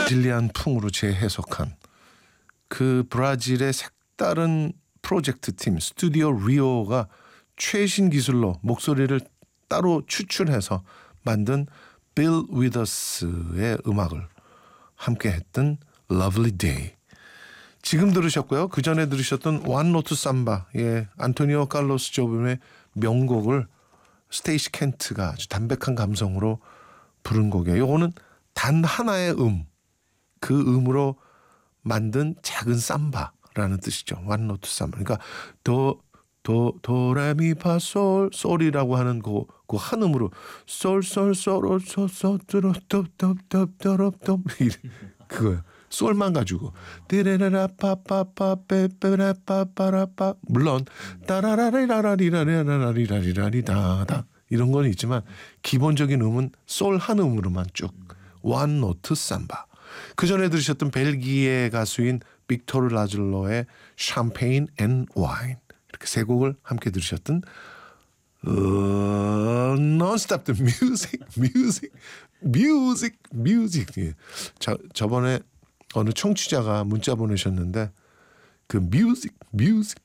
브라질리안 풍으로 재해석한 그 브라질의 색다른 프로젝트 팀 스튜디오 리오가 최신 기술로 목소리를 따로 추출해서 만든 빌 위더스의 음악을 함께 했던 Lovely Day. 지금 들으셨고요. 그 전에 들으셨던 One Note Samba의 안토니오 칼로스 조빔의 명곡을 스테이시 켄트가 아주 담백한 감성으로 부른 곡이에요. 이거는 단 하나의 그 음으로 만든 작은 삼바라는 뜻이죠. One Note Samba. 그러니까 도레미파 솔이라고 하는 그 한 음으로 솔솔솔솔솔솔솔솔솔솔솔솔 그거요. 솔만 가지고 디레라파파파페페라파파라파 물론 따라라리라리라리라리라리라리다 이런 건 있지만 기본적인 음은 솔 한 음으로만 쭉 One Note Samba. 그 전에 들으셨던 벨기에 가수인 빅토르 라즐로의 샴페인 앤 와인 이렇게 세 곡을 함께 들으셨던 Non-stop the music. 예. 저번에 어느 청취자가 문자 보내셨는데 그